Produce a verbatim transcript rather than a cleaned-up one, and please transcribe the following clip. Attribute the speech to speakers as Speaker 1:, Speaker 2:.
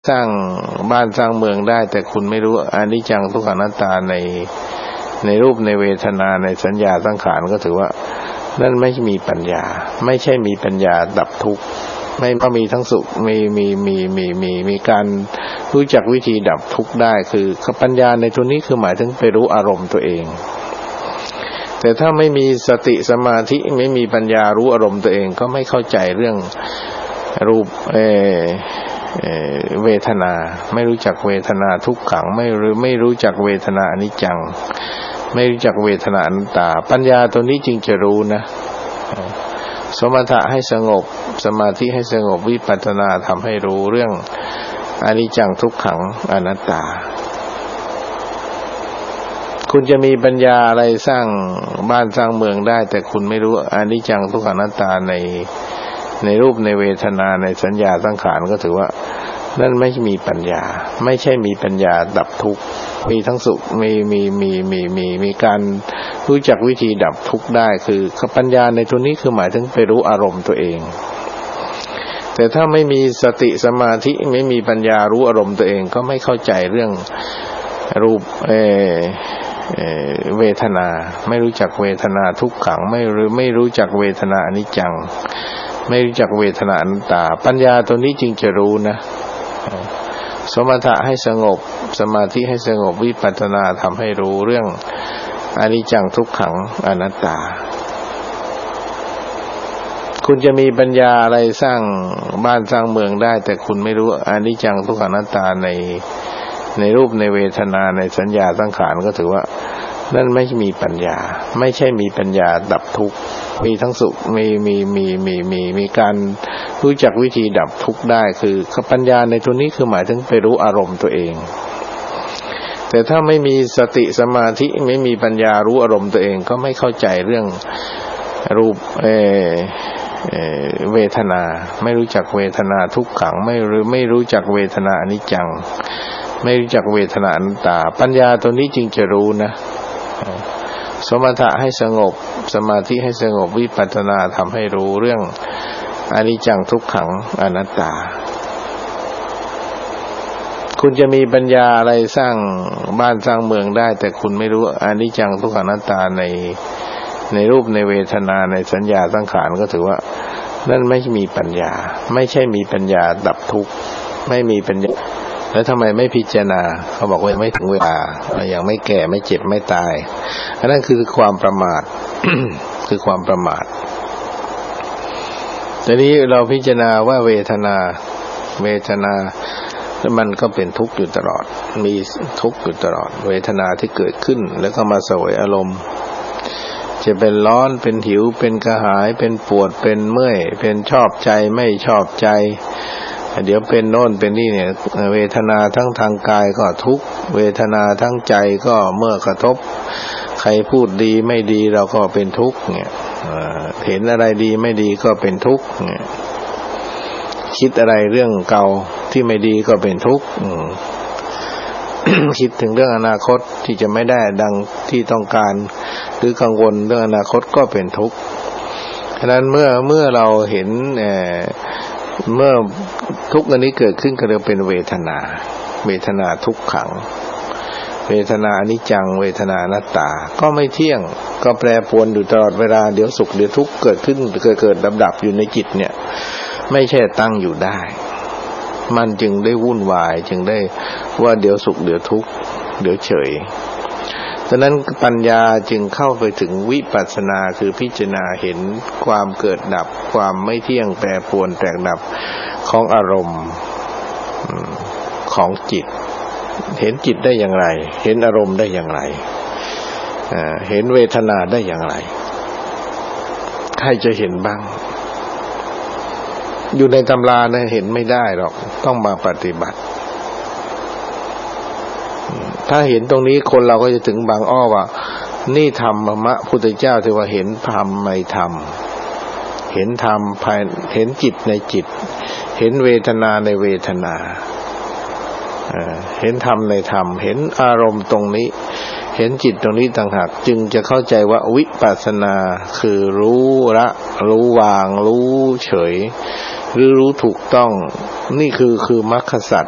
Speaker 1: สร้างบ้านสร้างเมืองได้แต่คุณไม่รู้อนิจจังทุกขังอนัตตาในในรูปในเวทนาในสัญญาสังขารก็ถือว่านั่นไม่มีปัญญาไม่ใช่มีปัญญาดับทุกข์ไม่ก็มีทั้งสุขมีมีมีมีมีมีการรู้จักวิธีดับทุกข์ได้คือปัญญาในตัวนี้คือหมายถึงไปรู้อารมณ์ตัวเองแต่ถ้าไม่มีสติสมาธิไม่มีปัญญารู้อารมณ์ตัวเองก็ไม่เข้าใจเรื่องรูปเอเวทนาไม่รู้จักเวทนาทุกขังไม่รู้ไม่รู้จักเวทนาอนิจจังไม่รู้จักเวทนาอนัตตาปัญญาตัวนี้จึงจะรู้นะสมถะให้สงบสมาธิให้สงบวิปัสสนาทำให้รู้เรื่องอนิจจังทุกขังอนัตตาคุณจะมีปัญญาอะไรสร้างบ้านสร้างเมืองได้แต่คุณไม่รู้อนิจจังทุกขังอนัตตาในในรูปในเวทนาในสัญญาสังขารก็ถือว่านั่นไม่มีปัญญาไม่ใช่มีปัญญาดับทุกข์มีทั้งสุขมีมีมีมีมีมีการรู้จักวิธีดับทุกข์ได้คือปัญญาในตัวนี้คือหมายถึงไปรู้อารมณ์ตัวเองแต่ถ้าไม่มีสติสมาธิไม่มีปัญญารู้อารมณ์ตัวเองก็ไม่เข้าใจเรื่องรูปเอเอเวทนาไม่รู้จักเวทนาทุกขังไม่รู้ไม่รู้จักเวทนาอนิจจังไม่รู้จักเวทนาอนัตตาปัญญาตัวนี้จึงจะรู้นะสมถะให้สงบสมาธิให้สงบวิปัสสนาทำให้รู้เรื่องอนิจจังทุกขังอนัตตาคุณจะมีปัญญาอะไรสร้างบ้านสร้างเมืองได้แต่คุณไม่รู้อนิจจังทุกขังอนัตตาในในรูปในเวทนาในสัญญาสังขารก็ถือว่านั่นไม่มีปัญญาไม่ใช่มีปัญญาดับทุกข์มีทั้งสุขมีมีมีมีมีมีการรู้จักวิธีดับทุกข์ได้คือปัญญาในตัวนี้คือหมายถึงไปรู้อารมณ์ตัวเองแต่ถ้าไม่มีสติสมาธิไม่มีปัญญารู้อารมณ์ตัวเองก็ไม่เข้าใจเรื่องรูปเอเอเวทนาไม่รู้จักเวทนาทุกขังไม่รู้ไม่รู้จักเวทนาอนิจจังไม่รู้จักเวทนาอนัตตาปัญญาตัวนี้จึงจะรู้นะสมถะให้สงบสมาธิให้สงบวิปัสสนาทำให้รู้เรื่องอนิจจังทุกขังอนัตตาคุณจะมีปัญญาอะไรสร้างบ้านสร้างเมืองได้แต่คุณไม่รู้อนิจจังทุกขังอนัตตาในในรูปในเวทนาในสัญญาสังขารก็ถือว่านั่นไม่มีปัญญาไม่ใช่มีปัญญาดับทุกข์ไม่มีปัญญาแล้วทำไมไม่พิจารณาเขาบอกว่าไม่ถึงเวลายังไม่แก่ไม่เจ็บไม่ตายอันนั้นคือความประมาท คือความประมาททีนี้เราพิจารณาว่าเวทนาเวทนาแล้วมันก็เป็นทุกข์อยู่ตลอดมีทุกข์อยู่ตลอดเวทนาที่เกิดขึ้นแล้วก็มาเสวยอารมณ์จะเป็นร้อนเป็นหิวเป็นกระหายเป็นปวดเป็นเมื่อยเป็นชอบใจไม่ชอบใจเดี๋ยวเป็นโน่นเป็นนี่เนี่ยเวทนาทั้งทางกายก็ทุกข์เวทนาทั้งใจก็เมื่อกระทบใครพูดดีไม่ดีเราก็เป็นทุกข์เนี่ยเห็นอะไรดีไม่ดีก็เป็นทุกข์เนี่ยคิดอะไรเรื่องเก่าที่ไม่ดีก็เป็นทุกข์ คิดถึงเรื่องอนาคตที่จะไม่ได้ดังที่ต้องการหรือกังวลเรื่องอนาคตก็เป็นทุกข์ฉะนั้นเมื่อเมื่อเราเห็นเอ่อเมื่อทุกข์อันนี้เกิดขึ้นก็เรียกเป็นเวทนาเวทนาทุกขังเวทนาอนิจจังเวทนาอนัตตาก็ไม่เที่ยงก็แปรปรวนอยู่ตลอดเวลาเดี๋ยวสุขเดี๋ยวทุกข์เกิดขึ้นเกิดเกิดดับดับอยู่ในจิตเนี่ยไม่ใช่ตั้งอยู่ได้มันจึงได้วุ่นวายจึงได้ว่าเดี๋ยวสุขเดี๋ยวทุกข์เดี๋ยวเฉยฉะนั้นปัญญาจึงเข้าไปถึงวิปัสสนาคือพิจารณาเห็นความเกิดดับความไม่เที่ยงแปรปรวนแตกดับของอารมณ์ของจิตเห็นจิตได้อย่างไรเห็นอารมณ์ได้อย่างไรเห็นเวทนาได้อย่างไรใครจะเห็นบ้างอยู่ในตำราเนี่ยเห็นไม่ได้หรอกต้องมาปฏิบัติถ้าเห็นตรงนี้คนเราก็จะถึงบางอ้อว่านี่ธรรมะพุทธเจ้าที่ว่าเห็นธรรมในธรรมเห็นธรรมภายเห็นจิตในจิตเห็นเวทนาในเวทนาเห็นธรรมในธรรมเห็นอารมณ์ตรงนี้เห็นจิตตรงนี้ต่างหากจึงจะเข้าใจว่าวิปัสสนาคือรู้ละรู้วางรู้เฉยหรือรู้ถูกต้องนี่คือคือมรรคสัจ